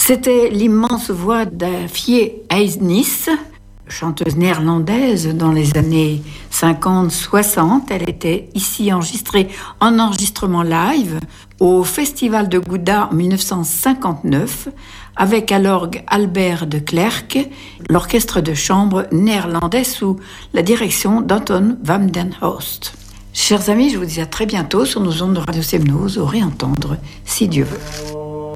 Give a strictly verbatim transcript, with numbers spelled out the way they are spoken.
C'était l'immense voix d'Afié Eisnis, chanteuse néerlandaise dans les années cinquante soixante. Elle était ici enregistrée en enregistrement live au Festival de Gouda en dix-neuf cent cinquante-neuf avec à l'orgue Albert de Klerk, l'orchestre de chambre néerlandais sous la direction d'Anton van den Horst. Chers amis, je vous dis à très bientôt sur nos ondes de Radio Semnoz, au réentendre, si Dieu veut.